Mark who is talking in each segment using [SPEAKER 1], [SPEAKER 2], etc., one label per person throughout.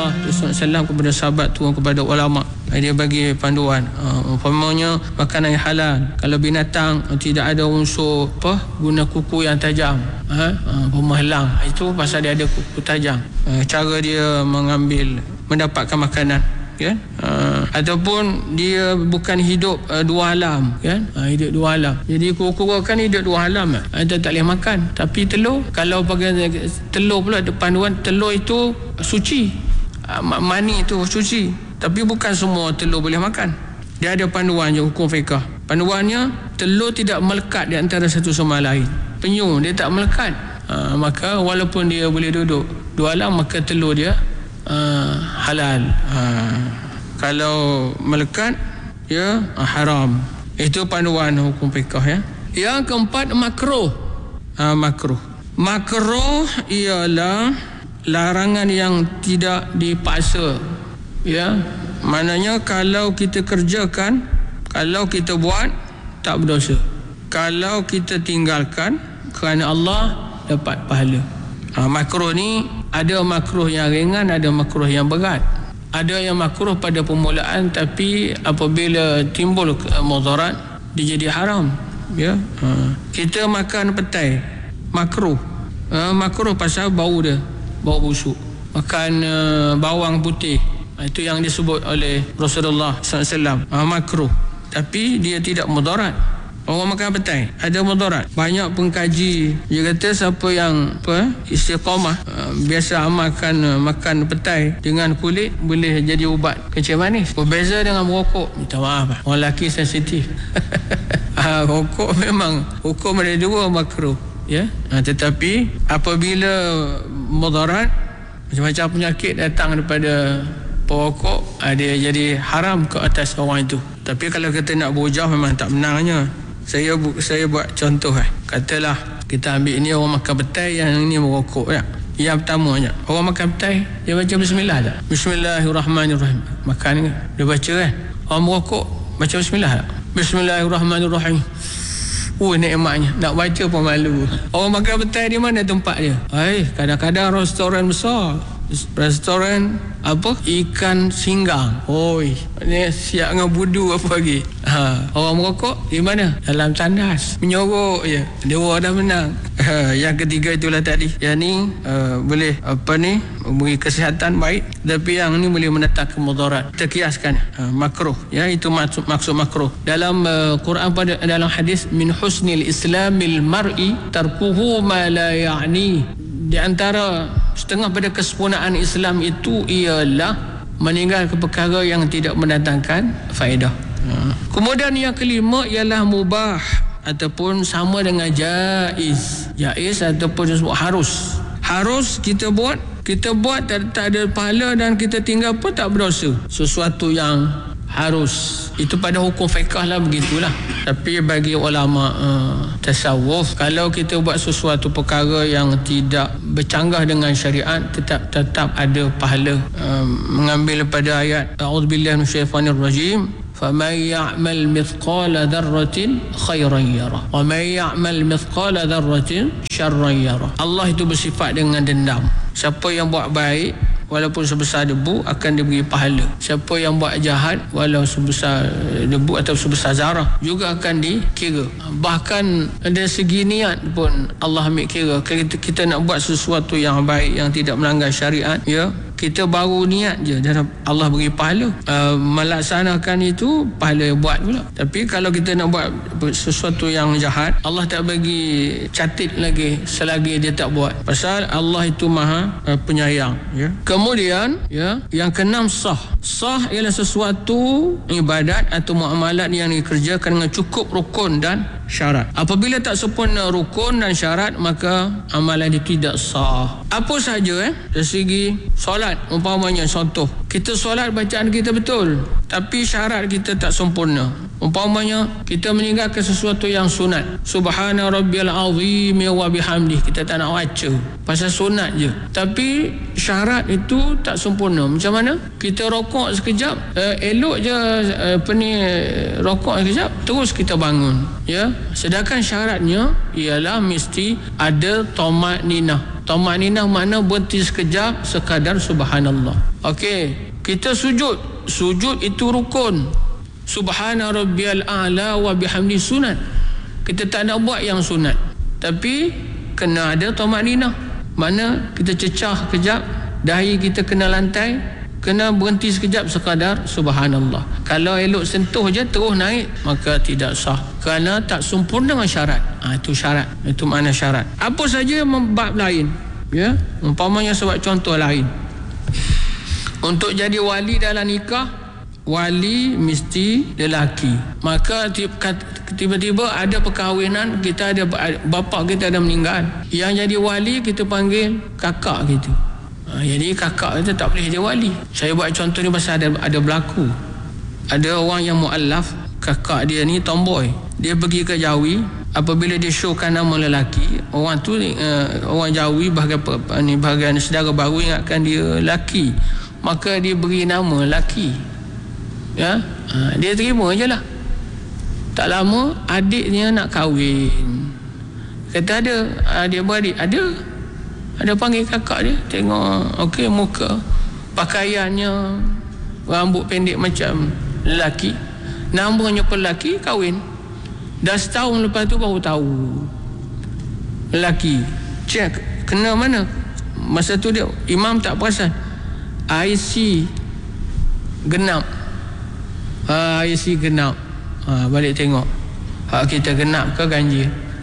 [SPEAKER 1] Rasulullah SAW kepada sahabat turun kepada ulama. Dia bagi panduan. Umpamanya makanan yang halal. Kalau binatang tidak ada unsur guna kuku yang tajam, pemahlang, itu pasal dia ada kuku tajam. Cara dia mendapatkan makanan, kan? Ataupun dia bukan hidup dua alam, kan? Hidup dua alam. Jadi kura-kura kan hidup dua alam, dia tak boleh makan. Tapi telur, kalau pakai telur pula ada panduan, telur itu suci, mani itu suci. Tapi bukan semua telur boleh makan. Dia ada panduan je, hukum fiqah. Panduannya, telur tidak melekat di antara satu sama lain. Penyu dia tak melekat, maka walaupun dia boleh duduk dua alam, maka telur dia halal. Kalau melekat, ya haram. Itu panduan hukum fiqh, ya. Yang keempat, makruh. Makruh ialah larangan yang tidak dipaksa, ya. Maknanya kalau kita kerjakan, kalau kita buat, tak berdosa. Kalau kita tinggalkan kerana Allah, dapat pahala. Makruh ni ada makruh yang ringan, ada makruh yang berat. Ada yang makruh pada permulaan, tapi apabila timbul mudarat, dia jadi haram, ya. Kita makan petai, makruh. Makruh pasal bau dia, bau busuk. Makan bawang putih, itu yang disebut oleh Rasulullah SAW, makruh. Tapi dia tidak mudarat. Orang makan petai ada mudarat. Banyak pengkaji dia kata siapa yang istiqamah, biasa amalkan makan petai dengan kulit, boleh jadi ubat kencing manis. Berbeza dengan merokok. Minta maaf, orang lelaki sensitif. Rokok memang hukum ada dua, makruh, ya. Tetapi apabila mudarat, macam-macam penyakit datang daripada perokok, dia jadi haram ke atas orang itu. Tapi kalau kita nak berhujah, memang tak benarnya. Saya buat contoh, katalah kita ambil ini orang makan petai, yang ini merokok, ya. Yang pertamanya, orang makan petai, dia baca bismillah tak? Bismillahirrahmanirrahim. Makan, dia baca, kan? Orang merokok baca bismillah tak? Bismillahirrahmanirrahim. Nikmatnya, nak baca pun malu. Orang makan petai di mana tempat dia? Kadang-kadang restoran besar, restoran ikan singgang, ni siap dengan budu apa lagi. Orang merokok di mana? Dalam tandas, menyorok je, dia dah menang. Yang ketiga itulah tadi, yang ni boleh memberi kesihatan baik, tapi yang ni boleh mendatangkan mudarat. Kita kiaskan makruh, ya. Itu maksud makruh dalam Quran, dalam hadis, min husnil islamil mar'i tarkuhu ma la ya'ni. Di antara setengah pada kesempurnaan Islam itu ialah meninggalkan perkara yang tidak mendatangkan faedah. Kemudian yang kelima ialah mubah, ataupun sama dengan jaiz. Jaiz ataupun disebut harus. Harus kita buat tak ada pahala, dan kita tinggal pun tak berdosa. Sesuatu yang harus, itu pada hukum fiqh lah, begitulah. Tapi bagi ulama tasawuf, kalau kita buat sesuatu perkara yang tidak bercanggah dengan syariat, tetap ada pahala. Mengambil pada ayat a'udzubillahi minasyaitanirrajim, faman ya'mal mithqala dzarratin khairan yarah wa man ya'mal mithqala dzarratin syarran yarah. Allah itu bersifat dengan dendam. Siapa yang buat baik, walaupun sebesar debu, akan diberi pahala. Siapa yang buat jahat, walau sebesar debu atau sebesar zarah, juga akan dikira. Bahkan dari segi niat pun Allah ambil kira. Kalau kita nak buat sesuatu yang baik, yang tidak melanggar syariat, ya, kita baru niat je, dan Allah beri pahala. Melaksanakan itu, pahala buat pula. Tapi kalau kita nak buat sesuatu yang jahat, Allah tak bagi catit lagi selagi dia tak buat. Pasal Allah itu maha penyayang, ya. Kemudian, ya, yang keenam, sah. Sah ialah sesuatu ibadat atau muamalat yang dikerjakan dengan cukup rukun dan syarat. Apabila tak sempurna rukun dan syarat, maka amalan itu tidak sah. Apa saja, dari segi solat, umpamanya contoh, kita solat bacaan kita betul, tapi syarat kita tak sempurna. Umpamanya kita meninggalkan sesuatu yang sunat, subhana rabbiyal azim wa bihamdih, kita tak nak baca pasal sunat je, tapi syarat itu tak sempurna. Macam mana? Kita rokok sekejap, elok je rokok sekejap, terus kita bangun, ya. Sedangkan syaratnya ialah mesti ada tamak ninah, Tumaninah makna berhenti sekejap sekadar subhanallah. Okey, kita sujud. Sujud itu rukun. Subhana rabbiyal a'la wa bihamdi sunat. Kita tak nak buat yang sunat, tapi kena ada tumaninah. Mana kita cecah kejap, dahi kita kena lantai, kena berhenti sekejap sekadar subhanallah. Kalau elok sentuh je terus naik, maka tidak sah, kerana tak sempurna dengan syarat. Itu syarat, itu makna syarat. Apa saja bab lain, ya, umpamanya sebab contoh lain, untuk jadi wali dalam nikah, wali mesti lelaki. Maka tiba-tiba ada perkahwinan, kita ada bapa kita ada meninggal, yang jadi wali kita panggil kakak kita. Jadi kakak kita tak boleh jadi wali. Saya buat contoh ni pasal ada berlaku. Ada orang yang mu'allaf, kakak dia ni tomboy. Dia pergi ke Jawi, apabila dia showkan nama lelaki, orang tu orang Jawi bahagian saudara baru ingatkan dia lelaki, maka dia beri nama lelaki. Ya, dia terima je lah. Tak lama adiknya nak kahwin. Kata ada adik-beradik, ada panggil kakak dia, tengok okey muka, pakaiannya, rambut pendek macam lelaki, namanya pun lelaki, kahwin. Dah setahun lepas tu baru tahu lelaki. Cek kena mana. Masa tu dia imam tak perasan. IC genap. IC genap. Balik tengok. Hak kita genap ke ganjil?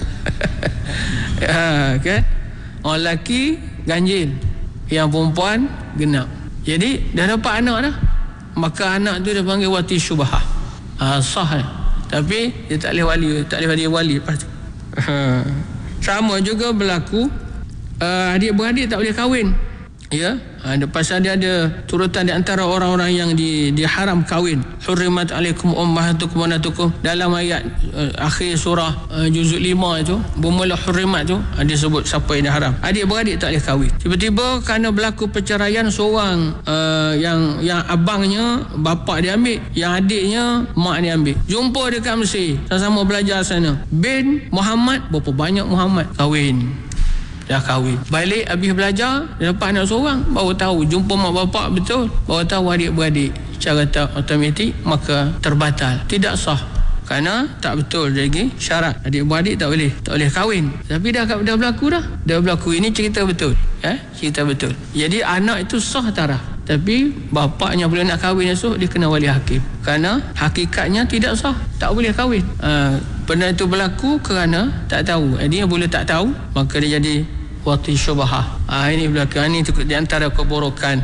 [SPEAKER 1] Kan? Orang lelaki ganjil, yang perempuan genap. Jadi dah dapat anak dah, maka anak tu dia panggil wati syubhah. Sah lah. Tapi dia tak boleh wali lepas tu. Sama juga berlaku adik-beradik tak boleh kahwin. Ya, pasal dia ada turutan di antara orang-orang yang diharam kahwin. Hurrimat alaikum ummahatukum wa banatukum. Dalam ayat akhir surah juzuk 5 itu, bermula hurrimat tu, dia sebut siapa yang diharam. Adik-beradik tak boleh kahwin. Tiba-tiba kerana berlaku perceraian seorang, yang abangnya bapak dia ambil, yang adiknya mak dia ambil. Jumpa dekat Mesir, sama-sama belajar sana. Bin Muhammad, berapa banyak Muhammad kahwin. Dah kahwin, balik habis belajar, dia dapat anak seorang, baru tahu jumpa mak bapak betul, baru tahu adik-beradik. Secara automatik maka terbatal, tidak sah, kerana tak betul lagi syarat. Adik-beradik tak boleh kahwin. Tapi dah berlaku dah berlaku. Ini cerita betul, cerita betul. Jadi anak itu sah tarah, tapi bapaknya boleh nak kahwin esok, dia kena wali hakim, kerana hakikatnya tidak sah, tak boleh kahwin. Benda itu berlaku kerana tak tahu. Dia boleh tak tahu, maka dia jadi wati syubhah. Ini berlaku. Ini di antara keburukan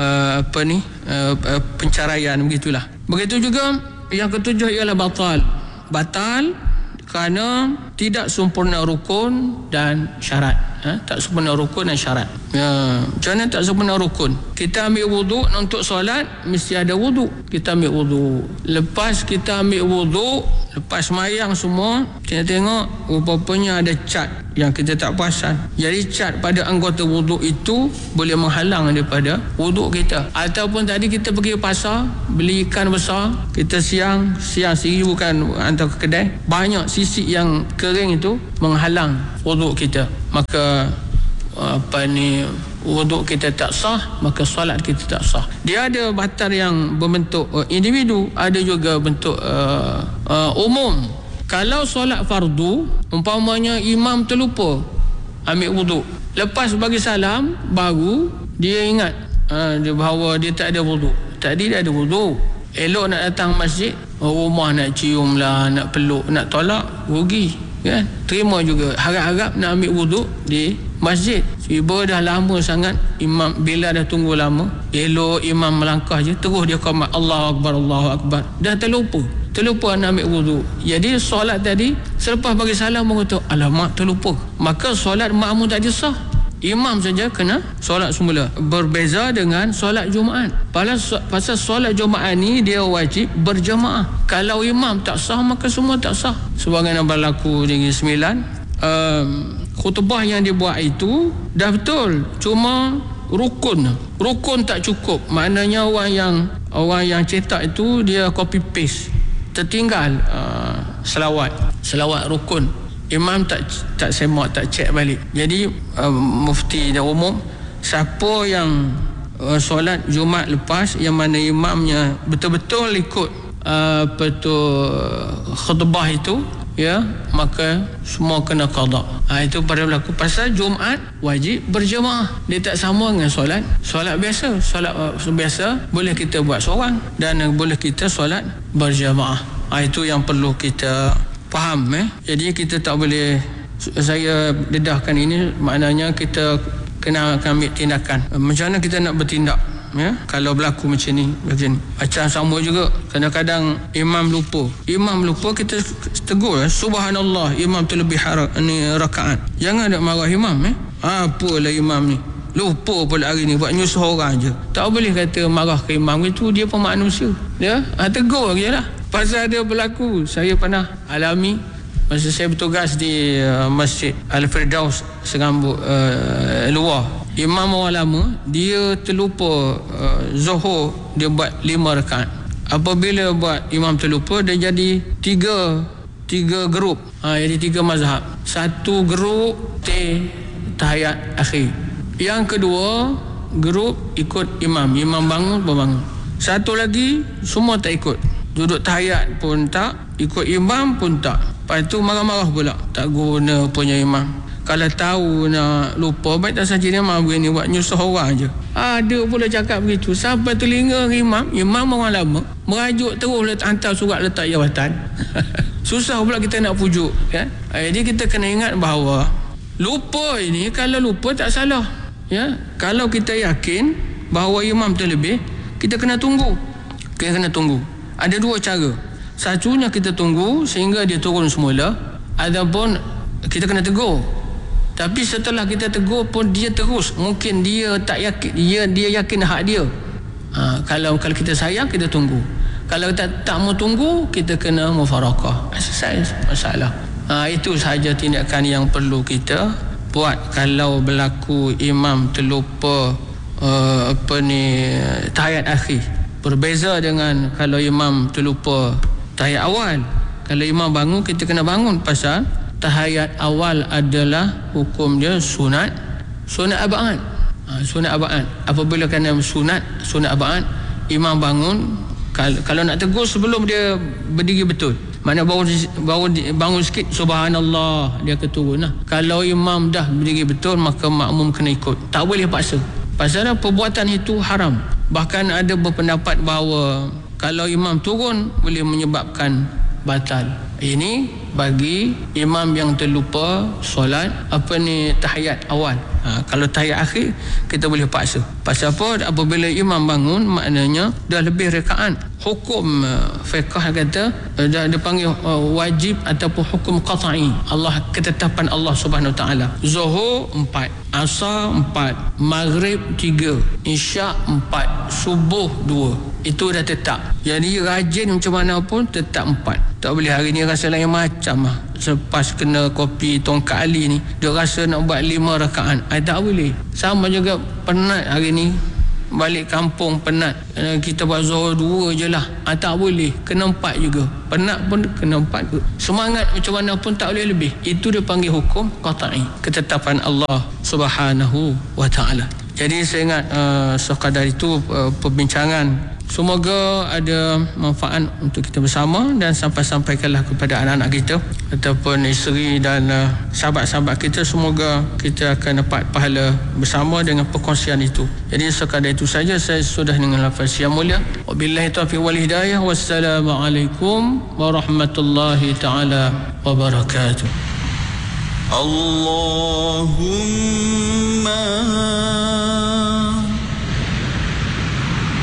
[SPEAKER 1] penceraian, begitulah. Begitu juga yang ketujuh ialah batal kerana tidak sempurna rukun dan syarat. Tak sempurna rukun dan syarat. Macam mana tak sempurna rukun? Kita ambil wuduk untuk solat, mesti ada wuduk. Kita ambil wuduk. Lepas kita ambil wuduk, lepas mayang semua, kita tengok rupanya ada cat yang kita tak perasan. Jadi cat pada anggota wuduk itu boleh menghalang daripada wuduk kita. Ataupun tadi kita pergi pasar, beli ikan besar, kita siang sendiri, bukan hantar ke kedai, banyak sisik yang kering itu menghalang wuduk kita, maka wuduk kita tak sah, maka solat kita tak sah. Dia ada batal yang berbentuk individu, ada juga bentuk umum. Kalau solat fardu, umpamanya imam terlupa ambil wuduk, lepas bagi salam baru dia ingat bahawa dia tak ada wuduk. Tadi dia ada wuduk, elok nak datang masjid, rumah nak cium lah, nak peluk, nak tolak, rugi kan? Terima juga, harap-harap nak ambil wuduk di masjid. Tiba dah lama sangat, imam bila dah tunggu lama, elok imam melangkah je, terus dia qamat, Allahu Akbar, Allahu Akbar, dah terlupa nak ambil wuduk. Jadi solat tadi selepas bagi salam baru tahu, alamak terlupa, maka solat makmum tak sah. Imam saja kena solat semula. Berbeza dengan solat Jumaat. Pasal solat Jumaat ni dia wajib berjemaah. Kalau imam tak sah, maka semua tak sah. Sebagaimana berlaku di 9, khutbah yang dibuat itu dah betul, cuma rukun tak cukup. Maknanya orang yang cetak itu dia copy paste, tertinggal selawat rukun. imam tak semak, tak cek balik. Jadi mufti dan umum, siapa yang solat Jumaat lepas yang mana imamnya betul-betul ikut khutbah itu, ya, maka semua kena qada. Itu pada berlaku pasal Jumaat wajib berjemaah. Dia tak sama dengan solat biasa. Solat biasa boleh kita buat seorang dan boleh kita solat berjemaah. Itu yang perlu kita faham. Jadi kita tak boleh, saya dedahkan ini, maknanya kita kena ambil tindakan. Macam mana kita nak bertindak, ya, kalau berlaku macam ni. Macam sama juga, kadang-kadang imam lupa, kita tegur, subhanallah, imam terlebih ni rakaat. Jangan nak marah imam. Apalah imam ni lupa pula hari ni, buat nyusuh orang je. Tak boleh kata marah ke imam, itu dia pun manusia, ya. Tegur je lah. Pasal dia berlaku, saya pernah alami masa saya bertugas di Masjid Al-Firdaus Serambut luar. Imam orang lama, dia terlupa Zuhur, dia buat 5 rakaat. Apabila buat imam terlupa, dia jadi tiga grup. Jadi 3 mazhab. Satu grup tahiyat akhir. Yang kedua grup ikut imam bangun. Satu lagi semua tak ikut, duduk tahiyat pun tak, ikut imam pun tak. Lepas tu marah-marah pula, tak guna punya imam. Kalau tahu nak lupa, baik tak saja imam begini, buat nyusah orang je. Ada pula cakap begitu sampai telinga imam orang lama, merajuk terus hantar surat letak jawatan. Susah pula kita nak pujuk, kan? Jadi kita kena ingat bahawa lupa ini, kalau lupa tak salah, ya. Kalau kita yakin bahawa imam terlebih, kita kena tunggu. Ada 2 cara. Satunya kita tunggu sehingga dia turun semula, ataupun kita kena tegur. Tapi setelah kita tegur pun dia terus, mungkin dia tak yakin, dia yakin hak dia. Kalau kita sayang, kita tunggu. Kalau tak mau tunggu, kita kena mufarakah. Selesai masalah. Itu sahaja tindakan yang perlu kita buat kalau berlaku imam terlupa tahiyat akhir. Berbeza dengan kalau imam terlupa tahiyat awal. Kalau imam bangun, kita kena bangun, pasal tahiyat awal adalah hukum dia sunat abad. Sunat abad. Apabila kena sunat abad, imam bangun, kalau nak tegur sebelum dia berdiri betul, mana baru bangun sikit, subhanallah, dia keturun lah. Kalau imam dah berdiri betul, maka makmum kena ikut, tak boleh paksa. Pasal perbuatan itu haram. Bahkan ada berpendapat bahawa kalau imam turun boleh menyebabkan batal. Ini bagi imam yang terlupa solat tahiyat awal. Kalau tahiyat akhir kita boleh paksa. Pasal apa? Apabila imam bangun, maknanya dah lebih rakaat. Hukum fiqh kata dah dipanggil wajib ataupun hukum qat'i. Ketetapan Allah Subhanahu Wa Taala. Zuhur 4, Asar 4, Maghrib 3, Isyak 4, Subuh 2. Itu dah tetap. Jadi rajin macam mana pun tetap 4. Tak boleh hari ni rasa lain macam lah. Selepas kena kopi tongkat Ali ni, dia rasa nak buat 5 rakaat. Tak boleh. Sama juga penat hari ni, balik kampung penat, kita buat zuhur 2 je lah. Tak boleh, kena 4 juga. Penat pun kena 4 juga. Semangat macam mana pun tak boleh lebih. Itu dia panggil hukum qat'i, ketetapan Allah Subhanahu Wa Taala. Jadi saya ingat sekadar itu perbincangan. Semoga ada manfaat untuk kita bersama, dan sampaikanlah kepada anak-anak kita ataupun isteri dan sahabat-sahabat kita. Semoga kita akan dapat pahala bersama dengan perkongsian itu. Jadi sekadar itu saja, saya sudah dengan lafaz yang mulia. Wabillahi taufiq wal hidayah. Wassalamualaikum warahmatullahi taala wabarakatuh.
[SPEAKER 2] Allahumma